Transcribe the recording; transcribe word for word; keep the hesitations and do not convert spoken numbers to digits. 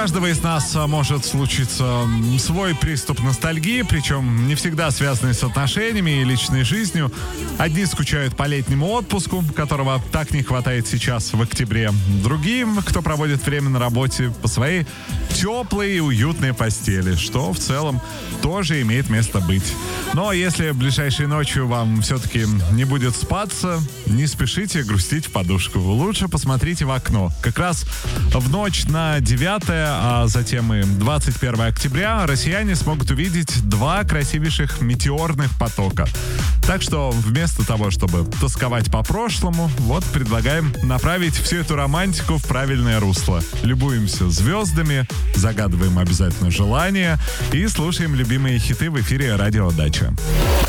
каждого из нас может случиться свой приступ ностальгии, причем не всегда связанный с отношениями и личной жизнью. Одни скучают по летнему отпуску, которого так не хватает сейчас в октябре. Другие, кто проводит время на работе, по своей теплой и уютной постели, что в целом тоже имеет место быть. Но если ближайшей ночью вам все-таки не будет спаться, не спешите грустить в подушку. Лучше посмотрите в окно. Как раз в ночь на девятое, а затем и двадцать первое октября россияне смогут увидеть два красивейших метеорных потока. Так что вместо того, чтобы тосковать по прошлому, вот предлагаем направить всю эту романтику в правильное русло. Любуемся звездами, загадываем обязательно желания и слушаем любимые хиты в эфире «Радио Дача».